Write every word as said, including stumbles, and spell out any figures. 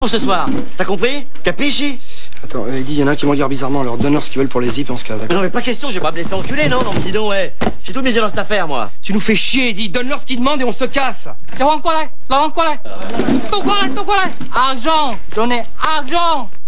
pour ce soir. T'as compris? Capisci? Attends, euh, il dit, il y en a un qui me regarde bizarrement, alors donne-leur ce qu'ils veulent pour les zips et on se case. Mais non mais pas question, je vais pas me laisser enculer, non? Non, dis donc, ouais. J'ai tout misé dans cette affaire, moi. Tu nous fais chier, Eddie, donne-leur ce qu'ils demandent et on se casse. 小黄过来，老王过来，都过来，都过来，argent， donnez argent。